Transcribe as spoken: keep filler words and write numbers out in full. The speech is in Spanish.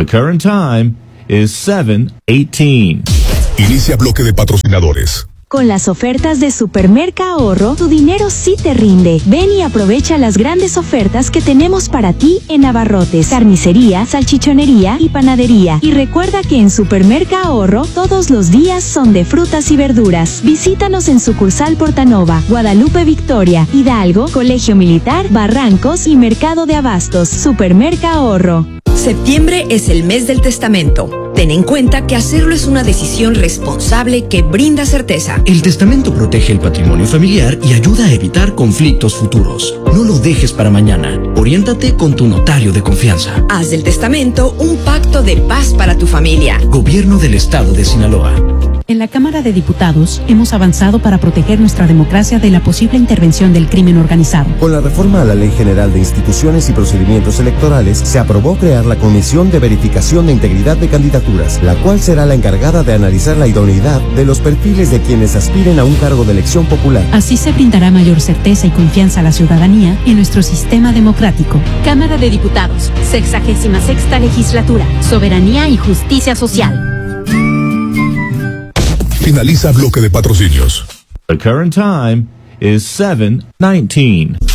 The current time is seven eighteen. Inicia bloque de patrocinadores. Con las ofertas de Supermerca Ahorro, tu dinero sí te rinde. Ven y aprovecha las grandes ofertas que tenemos para ti en abarrotes, carnicería, salchichonería y panadería. Y recuerda que en Supermerca Ahorro, todos los días son de frutas y verduras. Visítanos en sucursal Portanova, Guadalupe Victoria, Hidalgo, Colegio Militar, Barrancos y Mercado de Abastos. Supermerca Ahorro. Septiembre es el mes del testamento. Ten en cuenta que hacerlo es una decisión responsable que brinda certeza. El testamento protege el patrimonio familiar y ayuda a evitar conflictos futuros. No lo dejes para mañana. Oriéntate con tu notario de confianza. Haz del testamento un pacto de paz para tu familia. Gobierno del Estado de Sinaloa. En la Cámara de Diputados hemos avanzado para proteger nuestra democracia de la posible intervención del crimen organizado. Con la reforma a la Ley General de Instituciones y Procedimientos Electorales, se aprobó crear la Comisión de Verificación de Integridad de Candidaturas, la cual será la encargada de analizar la idoneidad de los perfiles de quienes aspiren a un cargo de elección popular. Así se brindará mayor certeza y confianza a la ciudadanía en nuestro sistema democrático. Cámara de Diputados, sexagésima sexta legislatura, soberanía y justicia social. Finaliza bloque de patrocinios. The current time is seven nineteen.